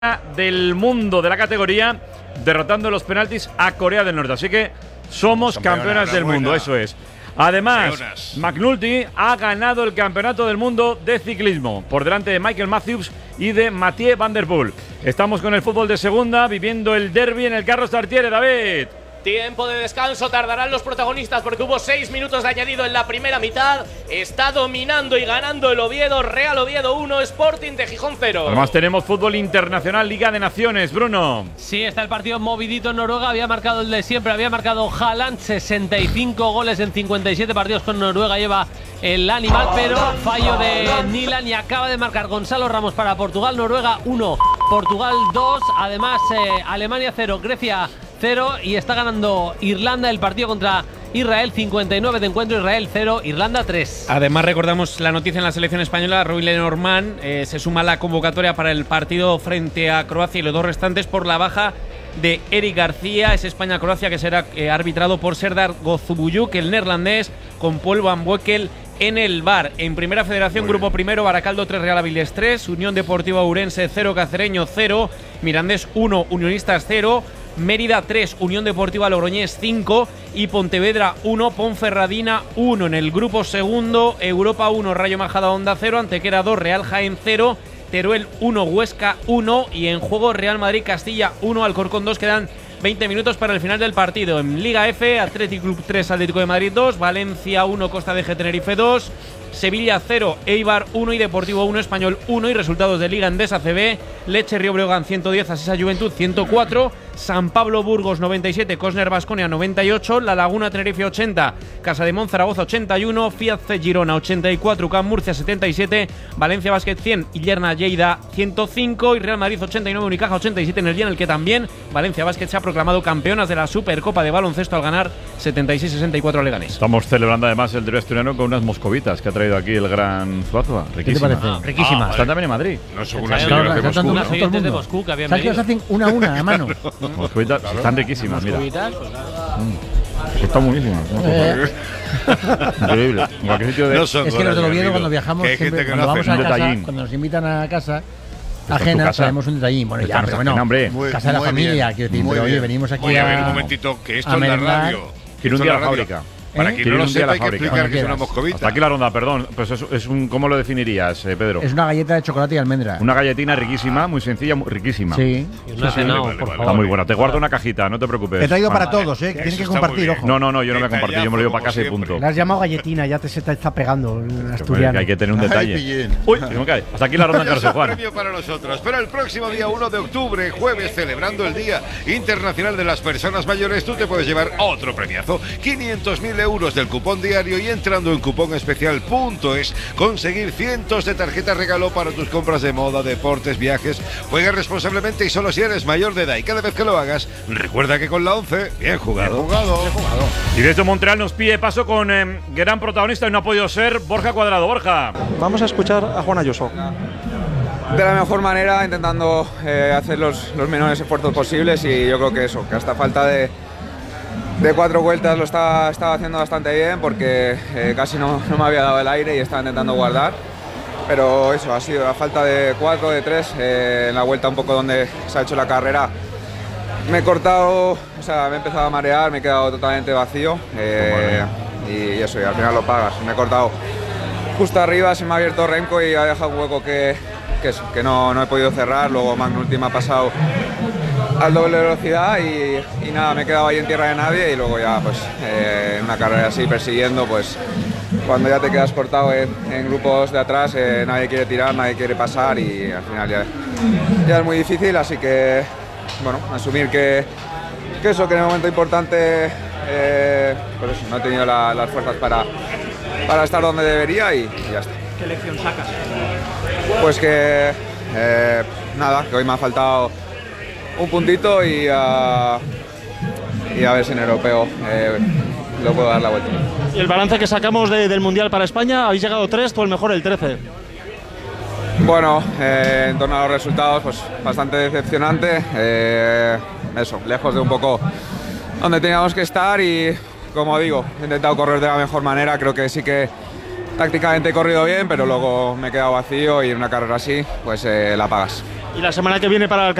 del mundo de la categoría, derrotando en los penaltis a Corea del Norte. Así que somos campeonas del mundo, eso es. Además, McNulty ha ganado el campeonato del mundo de ciclismo por delante de Michael Matthews y de Mathieu van der Poel. Estamos con el fútbol de segunda, viviendo el derbi en el Carlos Tartiere, David. Tiempo de descanso tardarán los protagonistas porque hubo 6 minutos de añadido en la primera mitad. Está dominando y ganando el Oviedo, Real Oviedo 1, Sporting de Gijón 0. Además tenemos fútbol internacional, Liga de Naciones, Bruno. Sí, está el partido movidito en Noruega, había marcado el de siempre, había marcado Haaland, 65 goles en 57 partidos con Noruega, lleva el animal, pero fallo de Nilan y acaba de marcar Gonzalo Ramos para Portugal, Noruega 1, Portugal 2, además Alemania 0, Grecia 0 y está ganando Irlanda el partido contra Israel, 59 de encuentro, Israel 0, Irlanda 3. Además recordamos la noticia en la selección española, Rui Lenormand se suma a la convocatoria para el partido frente a Croacia y los dos restantes por la baja de Eric García. Es España-Croacia que será arbitrado por Serdar Gozubuyuk, el neerlandés, con Paul Van Boekel en el VAR. En Primera Federación, Grupo Primero, Baracaldo 3, Real Avilés 3, Unión Deportiva Ourense 0, Cacereño 0, Mirandés 1, Unionistas 0, Mérida 3, Unión Deportiva Logroñés 5 y Pontevedra 1, Ponferradina 1. En el grupo segundo, Europa 1, Rayo Majadahonda 0, Antequera 2, Real Jaén 0, Teruel 1, Huesca 1 y en juego Real Madrid Castilla 1, Alcorcón 2. Quedan 20 minutos para el final del partido. En Liga F, Athletic Club 3, Atlético de Madrid 2, Valencia 1, Costa de Tenerife 2, Sevilla 0, Eibar 1 y Deportivo 1, Español 1. Y resultados de Liga Endesa CB, Lecce Río Breogán 110, Asisa Juventud 104, San Pablo Burgos 97, Cosner Baskonia 98, La Laguna Tenerife 80, Casademón Zaragoza 81, Fiat C Girona 84, UCAM Murcia 77, Valencia Basket 100 y Lerna Lleida 105 y Real Madrid 89, Unicaja 87, en el día en el que también Valencia Basket se ha proclamado campeonas de la Supercopa de baloncesto al ganar 76-64 a Leganés. Estamos celebrando además el derbi asturiano con unas moscovitas que ha traído aquí el gran Zuazua. Riquísimas. ¿Qué te parece? Riquísimas. Están también en Madrid. No son unas señoras de Moscú. Unas oyentes de Moscú que habían ¿Sabes que venido? las hacen una a una a mano? Moscovitas están riquísimas, mira. Están buenísimas. Increíble. En cualquier sitio de... No son Es que los del golas, Oviedo digo. cuando viajamos, Que hay siempre, gente que cuando no vamos hace a un casa, detallín. cuando nos invitan a casa Esta es tu ajena, casa. traemos un detallín. Bueno, Esta ya, no pero es bueno, ajena, hombre. casa de la familia, quiero decir, pero oye, venimos aquí Oye, a ver, un a... momentito, que esto a es la merendar. radio. Quiero un Esto día es a la radio. fábrica. Para quien Quiero no lo un día a la sepa, hay que fábrica. explicar Cuando que es una quieras. moscovita. Hasta aquí la ronda, perdón. Pues es un ¿cómo lo definirías, Pedro? Es una galleta de chocolate y almendra. Una galletina riquísima, muy sencilla, riquísima. Sí. Y una cena, vale, por vale. Está favor. muy buena. Te guardo una cajita, no te preocupes. He traído para Juanma. todos, ¿eh? Tienes que está compartir, muy bien. ojo. No, yo no me compartí, yo me lo llevo para casa y Como punto. Le has llamado galletina, ya se te está pegando el Que asturiano. hay que tener un detalle. pillín. Uy, que me cae. Hasta aquí la ronda en Carlos Juan. Premio para nosotros. Pero el próximo día 1 de octubre, jueves, celebrando el Día Internacional de las Personas Mayores, tú te puedes llevar otro premiazo. 500.000 euros del cupón diario y entrando en cuponespecial.es conseguir cientos de tarjetas regalo para tus compras de moda, deportes, viajes. Juega responsablemente y solo si eres mayor de edad. Y cada vez que lo hagas, recuerda que con la 11, bien jugado. Y desde Montreal nos pide paso con gran protagonista y no ha podido ser Borja Cuadrado. Borja. Vamos a escuchar a Juan Ayuso. De la mejor manera, intentando hacer los menores esfuerzos posibles y yo creo que eso, que hasta falta de 4 vueltas lo estaba haciendo bastante bien porque casi no me había dado el aire y estaba intentando guardar. Pero eso, ha sido la falta de 4, de 3, en la vuelta un poco donde se ha hecho la carrera. Me he cortado, o sea, me he empezado a marear, me he quedado totalmente vacío y eso, y al final lo pagas. Me he cortado justo arriba, se me ha abierto Remco y ha dejado un hueco que no he podido cerrar. Luego McNulty me ha pasado al doble velocidad y nada, me he quedado ahí en tierra de nadie y luego ya pues en una carrera así persiguiendo, pues cuando ya te quedas cortado en grupos de atrás, nadie quiere tirar, nadie quiere pasar y al final ya es muy difícil, así que bueno, asumir que eso, que en el momento importante pues eso, no he tenido las fuerzas para estar donde debería y ya está. ¿Qué lección sacas? Pues que nada, que hoy me ha faltado un puntito y a ver si en europeo lo puedo dar la vuelta. Y el balance que sacamos del Mundial para España, habéis llegado 3, tú el mejor el 13. Bueno, en torno a los resultados, pues bastante decepcionante. Eso, lejos de un poco donde teníamos que estar y, como digo, he intentado correr de la mejor manera. Creo que sí que tácticamente he corrido bien, pero luego me he quedado vacío y en una carrera así, pues la pagas. Y la semana que viene para el